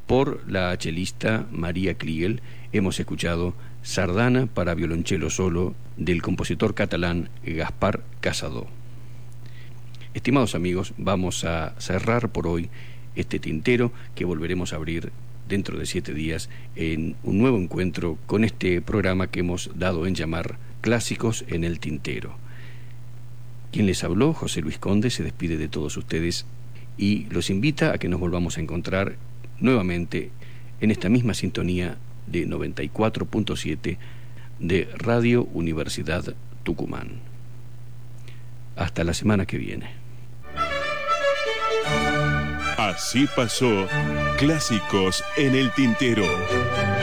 por la chelista María Kliegel hemos escuchado Sardana para violonchelo solo del compositor catalán Gaspar Cassadó. Estimados amigos, vamos a cerrar por hoy este tintero que volveremos a abrir dentro de 7 días en un nuevo encuentro con este programa que hemos dado en llamar Clásicos en el Tintero. Quien les habló, José Luis Conde, se despide de todos ustedes y los invita a que nos volvamos a encontrar nuevamente en esta misma sintonía de 94.7 de Radio Universidad Tucumán. Hasta la semana que viene. Así pasó Clásicos en el Tintero.